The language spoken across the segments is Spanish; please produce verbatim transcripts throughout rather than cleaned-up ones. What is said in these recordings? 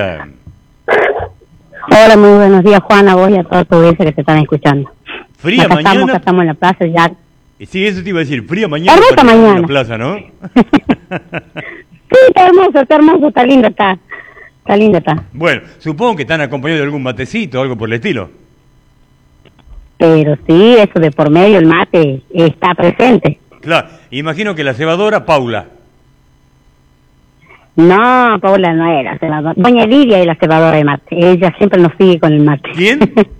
Hola, muy buenos días, Juana, vos y a toda tu audiencia que te están escuchando. Fría acá mañana. Estamos, estamos en la plaza ya. Sí, eso te iba a decir, fría mañana Hermosa mañana. En la plaza, ¿no? Sí, está hermoso, está hermoso, está lindo, está. Está lindo, está. Bueno, supongo que están acompañados de algún matecito o algo por el estilo. Pero sí, eso de por medio, el mate está presente. Claro, imagino que la cebadora, Paula. No, Paula no era cebadora. Doña Lidia es la cebadora de mate. Ella siempre nos sigue con el mate. ¿Quién?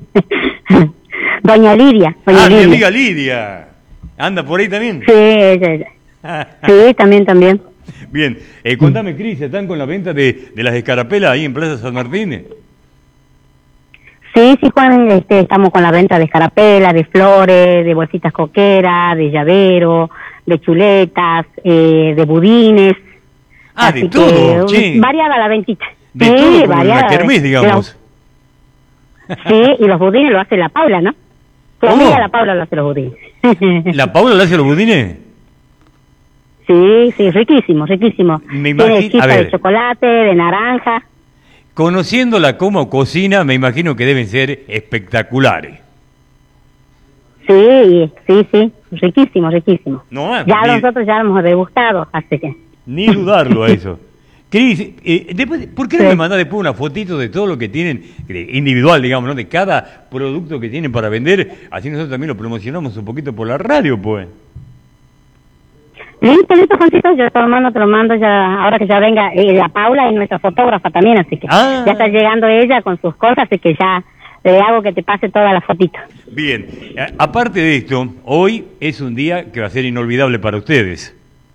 Doña Lidia. Doña ah, Lidia. mi amiga Lidia. ¿Anda por ahí también? Sí, ella, ella. Sí, también, también. Bien, eh, contame, Cris, ¿están con la venta de, de las escarapelas ahí en Plaza San Martín? Sí, sí, Juan, este, estamos con la venta de escarapela, de flores, de bolsitas coqueras, de llavero, de chuletas, eh, de budines. Ah, Así de todo, que, variada la ventita. De sí, todo, como variada. una kermés, digamos. Sí, y los budines lo hace la Paula, ¿no? Tu ¿Cómo? amiga la Paula lo hace los budines. ¿La Paula le hace los budines? Sí, sí, riquísimo, riquísimo. Me Tiene imagino, chispa a ver, de chocolate, de naranja. Conociéndola como cocina, me imagino que deben ser espectaculares. Sí, sí, sí, riquísimo, riquísimo. No, ah, ya ni, nosotros ya lo hemos degustado, así que... Ni dudarlo a eso. Cris, eh, después, ¿por qué no Sí. me mandás después una fotito de todo lo que tienen, eh, individual, digamos, ¿no? De cada producto que tienen para vender, así nosotros también lo promocionamos un poquito por la radio, pues. Listo, listo, Juancito, yo te lo mando, te lo mando ya, ahora que ya venga, eh, la Paula es nuestra fotógrafa también, así que Ah. ya está llegando ella con sus cosas, así que ya le hago que te pase toda la fotito. Bien, a- aparte de esto, hoy es un día que va a ser inolvidable para ustedes.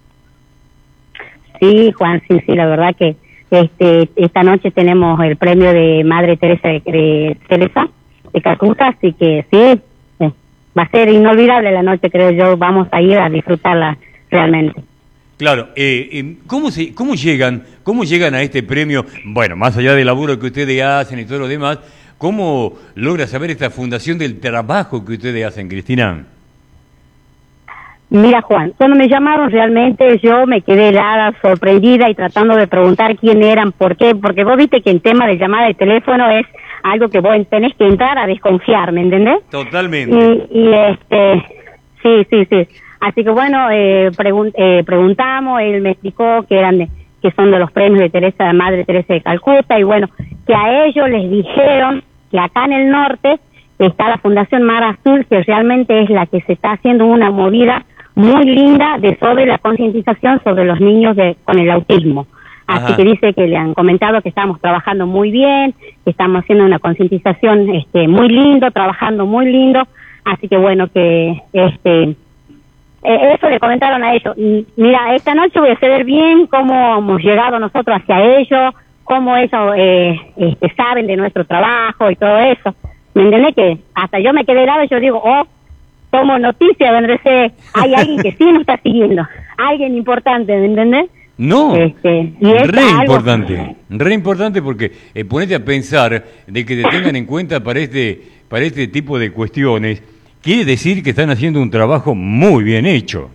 Sí, Juan, sí, sí, la verdad que este esta noche tenemos el premio de Madre Teresa de, de Teresa de Calcuta, así que sí, sí, va a ser inolvidable la noche, creo yo, vamos a ir a disfrutarla realmente. Claro, eh, eh, ¿cómo, se, ¿cómo llegan cómo llegan a este premio? Bueno, más allá del laburo que ustedes hacen y todo lo demás, ¿cómo logra saber esta fundación del trabajo que ustedes hacen, Cristina? Mira, Juan, cuando me llamaron realmente yo me quedé helada, sorprendida y tratando de preguntar quién eran, por qué, porque vos viste que en tema de llamada de teléfono es algo que vos tenés que entrar a desconfiar, ¿me entendés? Totalmente. Y, y este, sí, sí, sí. Así que bueno, eh, pregun eh, preguntamos, él me explicó que eran de, que son de los premios de Teresa, Madre Teresa de Calcuta, y bueno, que a ellos les dijeron que acá en el norte está la Fundación Mar Azul, que realmente es la que se está haciendo una movida muy linda de sobre la concientización sobre los niños de, con el autismo. Así Ajá. que dice que le han comentado que estamos trabajando muy bien, que estamos haciendo una concientización este, muy lindo, trabajando muy lindo. Así que bueno, que este eh, eso le comentaron a ellos. Y, mira, esta noche voy a saber bien cómo hemos llegado nosotros hacia ellos, cómo ellos eh, este, saben de nuestro trabajo y todo eso. ¿Me entendés? Que hasta yo me quedé helado y yo digo, oh, tomo noticia, donde se hay alguien que sí nos está siguiendo, alguien importante, ¿me entendés? No, Este, y es re algo- importante, re importante porque eh, ponete a pensar de que te tengan en cuenta para este, para este tipo de cuestiones, quiere decir que están haciendo un trabajo muy bien hecho.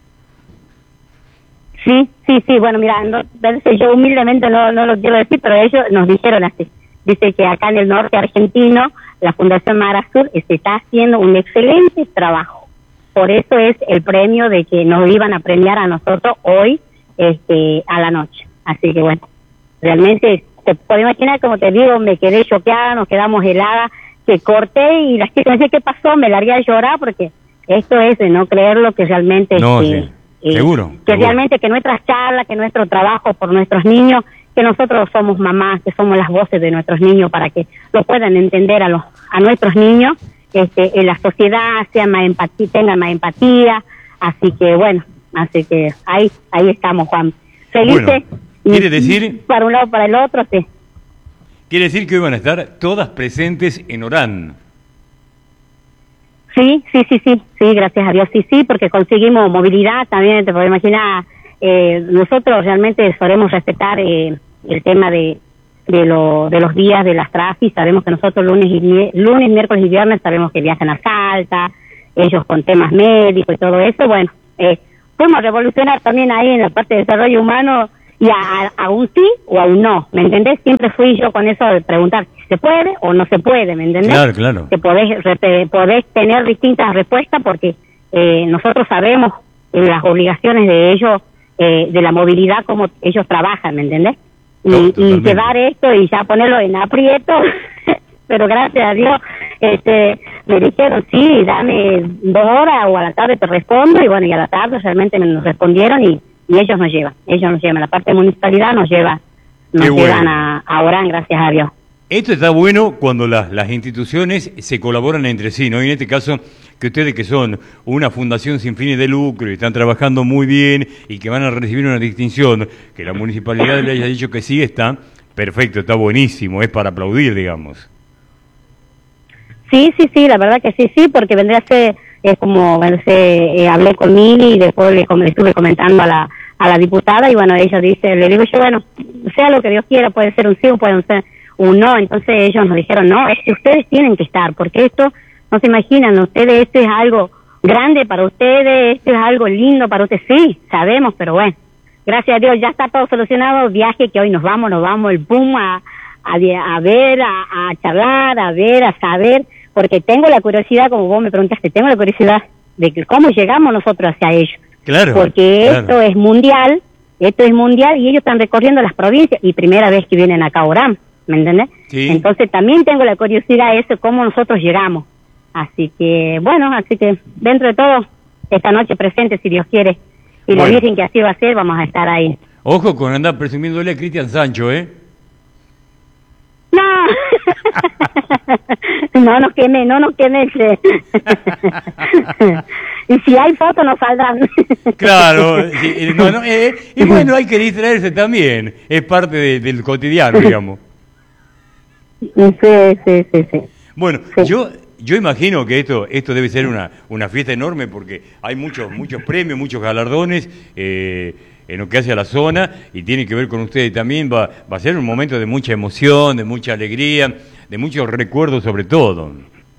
Sí, sí, sí, bueno, mira, no, parece yo humildemente no, no lo quiero decir, pero ellos nos dijeron así. Dice que acá en el norte argentino, la Fundación Mar Azul se está haciendo un excelente trabajo. Por eso es el premio de que nos iban a premiar a nosotros hoy este, a la noche. Así que bueno, realmente te puedo imaginar, como te digo, me quedé choqueada, nos quedamos heladas, que corté y las chicas me decían, ¿qué pasó? Me largué a llorar porque esto es de no creerlo que realmente... No, este, sí, eh, seguro, que seguro. realmente que nuestras charlas, que nuestro trabajo por nuestros niños, que nosotros somos mamás, que somos las voces de nuestros niños para que lo puedan entender a los a nuestros niños, este, en la sociedad sea más empatía, tengan más empatía, así que bueno, así que ahí ahí estamos, Juan, felices. Bueno, quiere decir- para un lado para el otro, sí. Quiere decir que hoy van a estar todas presentes en Orán. Sí, sí, sí, sí, sí, gracias a Dios, sí, sí, porque conseguimos movilidad también, te puedo imaginar, eh, nosotros realmente solemos respetar eh, el tema de de, lo, de los días de las tráficas, sabemos que nosotros lunes, y, mi- lunes, miércoles y viernes sabemos que viajan a Salta, ellos con temas médicos y todo eso, bueno, eh, fuimos a revolucionar también ahí en la parte de desarrollo humano y a, a un sí o a un no, ¿me entendés? Siempre fui yo con eso de preguntar si se puede o no se puede, ¿me entendés? Claro, claro. Que podés, re, podés tener distintas respuestas porque eh, nosotros sabemos eh, las obligaciones de ellos, eh, de la movilidad, como ellos trabajan, ¿me entendés? Y, No, y llevar esto y ya ponerlo en aprieto, pero gracias a Dios este me dijeron, sí, dame dos horas o a la tarde te respondo, y bueno, y a la tarde realmente me nos respondieron y y ellos nos llevan, ellos nos llevan, la parte de municipalidad nos lleva, nos Qué llevan bueno. a, a Orán, gracias a Dios. Esto está bueno cuando las, las instituciones se colaboran entre sí, ¿no? Y en este caso, que ustedes que son una fundación sin fines de lucro y están trabajando muy bien y que van a recibir una distinción, que la municipalidad le haya dicho que sí, está perfecto, está buenísimo, es para aplaudir, digamos. Sí, sí, sí, la verdad que sí, sí, porque vendría a ser, es como, bueno, se, eh, hablé con Mili y después le, le estuve comentando a la a la diputada y bueno, ella dice, le digo yo, bueno, sea lo que Dios quiera, puede ser un sí o puede ser un no, entonces ellos nos dijeron, no, es que ustedes tienen que estar, porque esto, no se imaginan, ustedes, esto es algo grande para ustedes, esto es algo lindo para ustedes, sí, sabemos, pero bueno, gracias a Dios ya está todo solucionado, viaje que hoy nos vamos, nos vamos el boom a, a, a ver, a, a charlar, a ver, a saber, porque tengo la curiosidad, como vos me preguntaste, tengo la curiosidad de que cómo llegamos nosotros hacia ellos. Claro. Porque claro. esto es mundial, esto es mundial y ellos están recorriendo las provincias y primera vez que vienen acá a Orán, ¿me entendés? Sí. Entonces también tengo la curiosidad de eso, cómo nosotros llegamos. Así que, bueno, así que dentro de todo, esta noche presente, si Dios quiere, y Bueno. le dicen que así va a ser, vamos a estar ahí. Ojo con andar presumiéndole a Cristian Sancho, ¿eh? No, no nos queme, no nos queme. Y si hay fotos nos saldrán. Claro, sí, no, no, eh, y bueno, hay que distraerse también, es parte de, del cotidiano, digamos. Sí, sí, sí, sí. Bueno, Sí. yo yo imagino que esto esto debe ser una, una fiesta enorme porque hay muchos muchos premios, muchos galardones eh, en lo que hace a la zona y tiene que ver con ustedes también, va, va a ser un momento de mucha emoción, de mucha alegría, de muchos recuerdos sobre todo.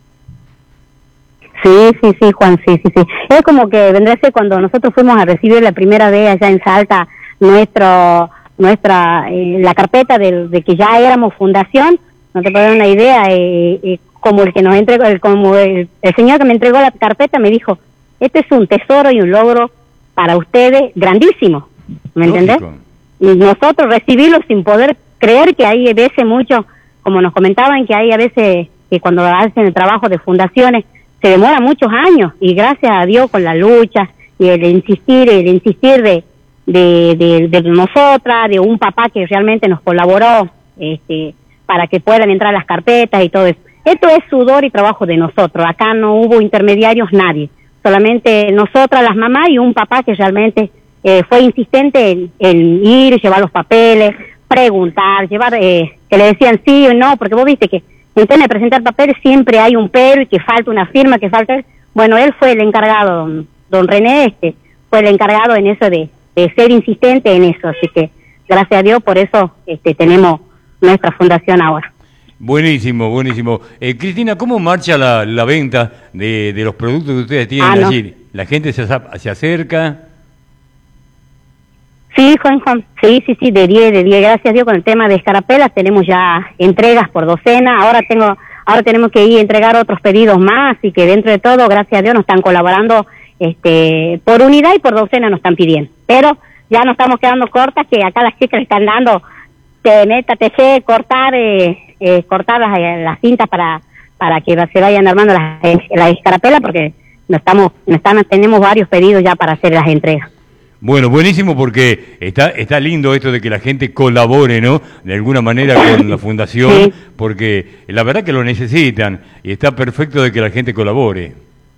Sí, sí, sí, Juan, sí, sí, sí. Es como que vendría a ser cuando nosotros fuimos a recibir la primera vez allá en Salta nuestro, nuestra, eh, la carpeta de, de que ya éramos fundación, no te puedo dar una idea, eh, eh, como el que nos entregó, el, como el, el señor que me entregó la carpeta me dijo, este es un tesoro y un logro para ustedes grandísimo, ¿me entendés? Lógico. Y nosotros recibirlo sin poder creer que hay veces mucho, como nos comentaban, que hay a veces que cuando hacen el trabajo de fundaciones, se demora muchos años y gracias a Dios con la lucha y el insistir, el insistir de, de, de, de nosotras, de un papá que realmente nos colaboró este, para que puedan entrar las carpetas y todo eso. Esto es sudor y trabajo de nosotros, acá no hubo intermediarios nadie, solamente nosotras las mamás y un papá que realmente eh, fue insistente en, en ir, llevar los papeles, preguntar, llevar, eh, que le decían sí o no, porque vos viste que entonces de presentar papeles siempre hay un pero y que falta una firma, que falta... Bueno, él fue el encargado, don, don René, este, fue el encargado en eso de, de ser insistente en eso, así que gracias a Dios por eso este, tenemos nuestra fundación ahora. Buenísimo, buenísimo. Eh, Cristina, ¿cómo marcha la, la venta de, de los productos que ustedes tienen Ah, no. allí? ¿La gente se, se acerca? Sí, Juan, Juan, sí, sí, sí, de diez, de diez, gracias a Dios con el tema de escarapelas tenemos ya entregas por docena, ahora tengo, ahora tenemos que ir a entregar otros pedidos más y que dentro de todo, gracias a Dios, nos están colaborando este por unidad y por docena nos están pidiendo, pero ya nos estamos quedando cortas, que acá las chicas están dando, te meta, te sé, cortar, eh, eh, cortar las, las cintas para para que se vayan armando las, las escarapelas, porque no estamos, no están, tenemos varios pedidos ya para hacer las entregas. Bueno, buenísimo porque está está lindo esto de que la gente colabore, ¿no? De alguna manera con la fundación, Sí. porque la verdad que lo necesitan y está perfecto de que la gente colabore.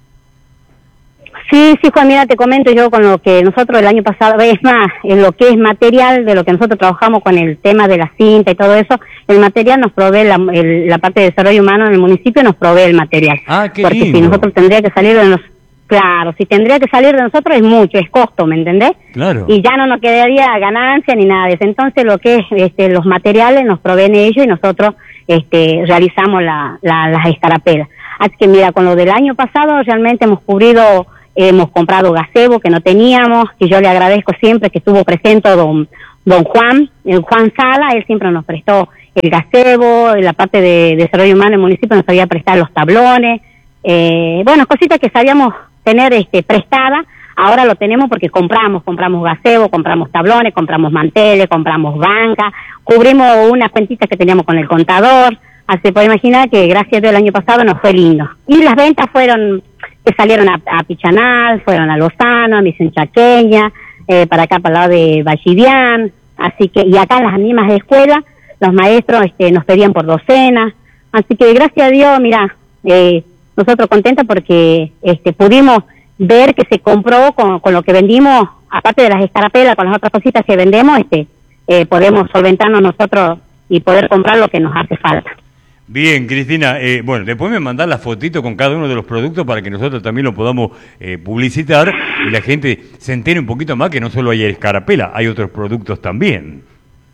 Sí, sí, Juan, mira, te comento yo con lo que nosotros el año pasado, es más, en lo que es material, de lo que nosotros trabajamos con el tema de la cinta y todo eso, el material nos provee, la, el, la parte de desarrollo humano en el municipio nos provee el material. Ah, qué Porque lindo. si nosotros tendría que salir de nosotros, claro, si tendría que salir de nosotros es mucho, es costo, ¿me entendés? Claro. Y ya no nos quedaría ganancia ni nada de eso. Entonces lo que es este, los materiales nos proveen ellos y nosotros este, realizamos la, la, las escarapelas. Así que mira, con lo del año pasado realmente hemos cubrido, hemos comprado gazebo que no teníamos, y yo le agradezco siempre que estuvo presente don, don Juan, el Juan Sala, él siempre nos prestó el gazebo, la parte de desarrollo humano del municipio nos sabía prestar los tablones, eh, bueno, cositas que sabíamos tener este, prestada, ahora lo tenemos porque compramos, compramos gazebo, compramos tablones, compramos manteles, compramos banca, cubrimos unas cuentitas que teníamos con el contador, así se puede imaginar que gracias a Dios el año pasado nos fue lindo. Y las ventas fueron, que salieron a, a Pichanal, fueron a Lozano, a Misión Chaqueña, eh, para acá para el lado de Vallivian, así que, y acá en las mismas escuelas, los maestros este, nos pedían por docenas, así que gracias a Dios, mira, eh, nosotros contentos porque este, pudimos ver que se compró con, con lo que vendimos, aparte de las escarapelas, con las otras cositas que vendemos, este, eh, podemos solventarnos nosotros y poder comprar lo que nos hace falta. Bien, Cristina, eh, bueno, después me mandás la fotito con cada uno de los productos para que nosotros también lo podamos eh, publicitar y la gente se entere un poquito más que no solo hay escarapela, hay otros productos también.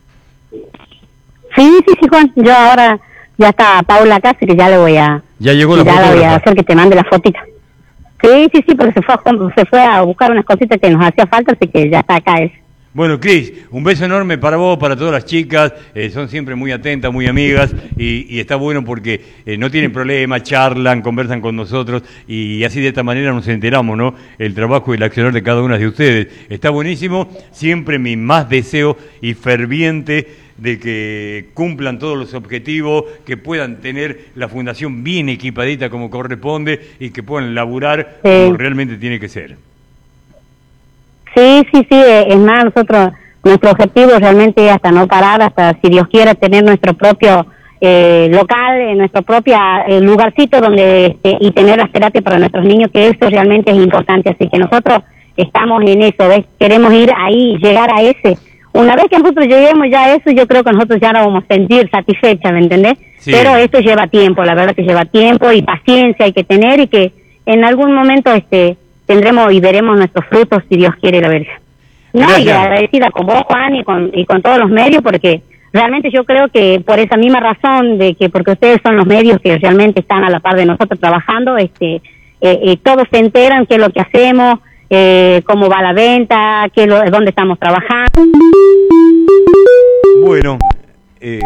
Sí, sí, sí, Juan, yo ahora ya está Paula acá, así que ya le voy a... Ya llegó la Ya le voy a hacer que te mande la fotita. Sí, sí, sí, porque se fue, a, se fue a buscar unas cositas que nos hacía falta, así que ya está acá él. Bueno, Cris, un beso enorme para vos, para todas las chicas, eh, son siempre muy atentas, muy amigas, y, y está bueno porque eh, no tienen problema, charlan, conversan con nosotros, y así de esta manera nos enteramos, ¿no? El trabajo y el accionar de cada una de ustedes. Está buenísimo, siempre mi más deseo y ferviente de que cumplan todos los objetivos, que puedan tener la fundación bien equipadita como corresponde, y que puedan laburar sí. como realmente tiene que ser. Sí, sí, sí, es más, nosotros, nuestro objetivo realmente es hasta no parar, hasta si Dios quiere tener nuestro propio eh, local, eh, nuestro propio eh, lugarcito donde este, y tener las terapias para nuestros niños, que eso realmente es importante, así que nosotros estamos en eso, ¿ves? Queremos ir ahí, llegar a ese. Una vez que nosotros lleguemos ya a eso, yo creo que nosotros ya nos vamos a sentir satisfechas, ¿me entendés? Sí. Pero esto lleva tiempo, la verdad que lleva tiempo y paciencia hay que tener y que en algún momento este tendremos y veremos nuestros frutos si Dios quiere la verga. No, Gracias. Y agradecida con vos, Juan, y con, y con todos los medios, porque realmente yo creo que por esa misma razón de que porque ustedes son los medios que realmente están a la par de nosotros trabajando, este eh, eh, todos se enteran qué es lo que hacemos, eh, cómo va la venta, qué lo, dónde estamos trabajando. Bueno, eh...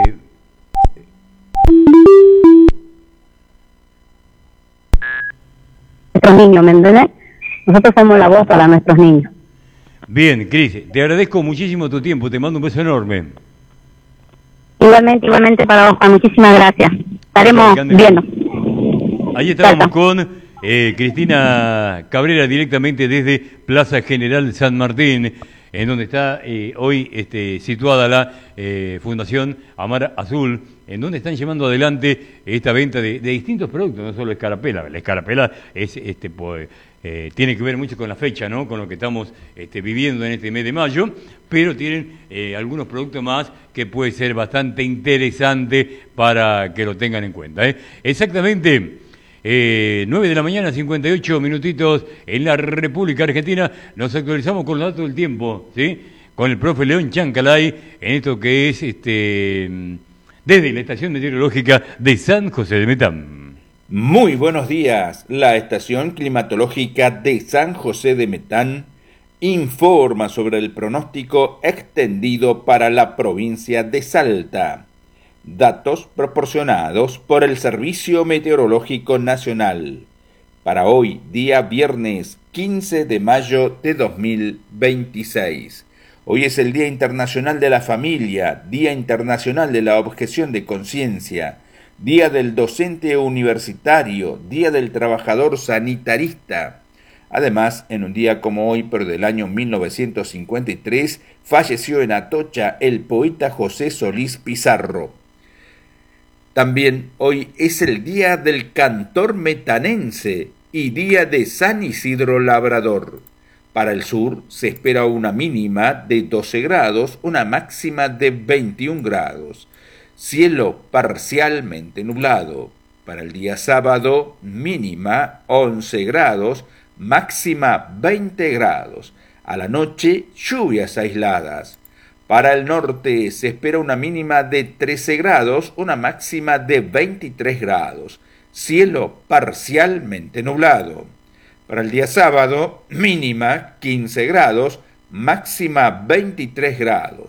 nuestros niños, ¿me entiendes? Nosotros somos la voz para nuestros niños. Bien, Cris, te agradezco muchísimo tu tiempo, te mando un beso enorme. Igualmente, igualmente para vos, Juan, muchísimas gracias. Estaremos viendo. Ahí estábamos con eh, Cristina Cabrera, directamente desde Plaza General San Martín, en donde está eh, hoy este, situada la eh, Fundación Amar Azul, en donde están llevando adelante esta venta de, de distintos productos, no solo escarapela. La escarapela es, este, pues, eh, tiene que ver mucho con la fecha, ¿no? Con lo que estamos este, viviendo en este mes de mayo, pero tienen eh, algunos productos más que puede ser bastante interesante para que lo tengan en cuenta, ¿eh? Exactamente. Eh, nueve de la mañana, cincuenta y ocho minutitos en la República Argentina. Nos actualizamos con los datos del tiempo, ¿sí? Con el profe León Chancalay en esto que es este desde la estación meteorológica de San José de Metán. Muy buenos días. La estación climatológica de San José de Metán informa sobre el pronóstico extendido para la provincia de Salta. Datos proporcionados por el Servicio Meteorológico Nacional. Para hoy, día viernes quince de mayo de dos mil veintiséis. Hoy es el Día Internacional de la Familia, Día Internacional de la Objeción de Conciencia, Día del Docente Universitario, Día del Trabajador Sanitarista. Además, en un día como hoy, pero del año mil novecientos cincuenta y tres, falleció en Atocha el poeta José Solís Pizarro. También hoy es el Día del Cantor Metanense y Día de San Isidro Labrador. Para el sur se espera una mínima de doce grados, una máxima de veintiún grados. Cielo parcialmente nublado. Para el día sábado, mínima once grados, máxima veinte grados. A la noche, lluvias aisladas. Para el norte se espera una mínima de trece grados, una máxima de veintitrés grados. Cielo parcialmente nublado. Para el día sábado, mínima quince grados, máxima veintitrés grados.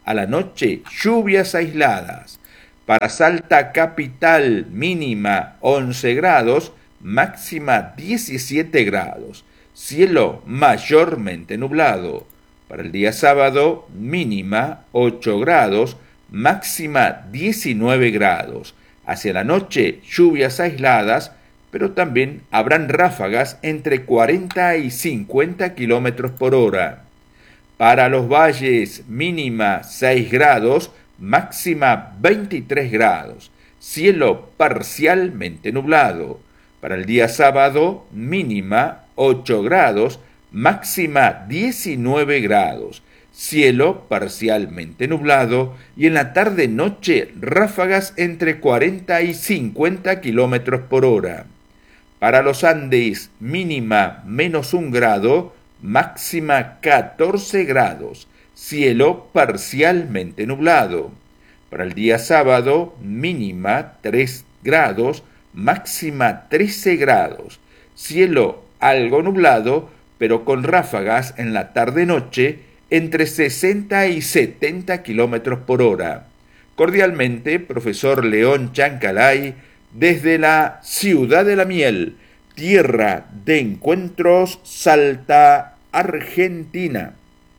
A la noche, lluvias aisladas. Para Salta capital, mínima once grados, máxima diecisiete grados. Cielo mayormente nublado. Para el día sábado, mínima ocho grados, máxima diecinueve grados. Hacia la noche, lluvias aisladas, pero también habrán ráfagas entre cuarenta y cincuenta kilómetros por hora. Para los valles, mínima seis grados, máxima veintitrés grados. Cielo parcialmente nublado. Para el día sábado, mínima ocho grados, máxima diecinueve grados. Cielo parcialmente nublado y en la tarde-noche ráfagas entre cuarenta y cincuenta kilómetros por hora. Para los Andes, mínima menos un grado, máxima catorce grados. Cielo parcialmente nublado. Para el día sábado, mínima tres grados, máxima trece grados. Cielo algo nublado, pero con ráfagas en la tarde-noche entre sesenta y setenta kilómetros por hora. Cordialmente, profesor León Chancalay, desde la Ciudad de la Miel, tierra de encuentros, Salta, Argentina.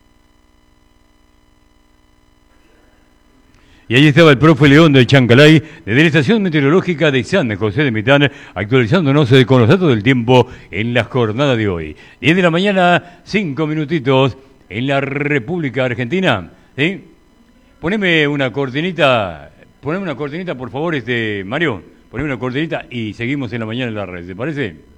Y ahí estaba el profe León del Chancalay, desde la estación meteorológica de San José de Metán, actualizándonos con los datos del tiempo en la jornada de hoy. diez de la mañana, cinco minutitos en la República Argentina. ¿Sí? Poneme una cortinita, poneme una cortinita, por favor, este Mario. Poneme una cortinita y seguimos en la mañana en la red, ¿te parece?